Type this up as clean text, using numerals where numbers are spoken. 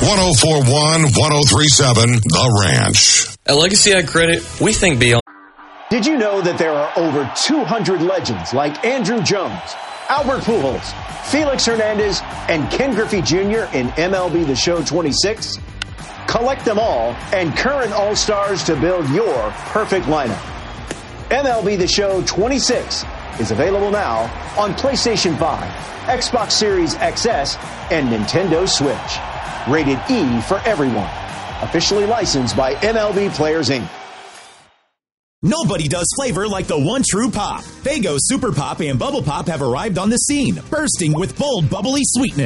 1041, 1037, The Ranch. At Legacy Ag Credit, we think beyond. Did you know that there are over 200 legends like Andrew Jones, Albert Pujols, Felix Hernandez, and Ken Griffey Jr. in MLB The Show 26? Collect them all and current All-Stars to build your perfect lineup. MLB The Show 26 is available now on PlayStation 5, Xbox Series XS, and Nintendo Switch. Rated E for everyone. Officially licensed by MLB Players, Inc. Nobody does flavor like the one true Pop. Faygo Super Pop and Bubble Pop have arrived on the scene, bursting with bold, bubbly sweetness.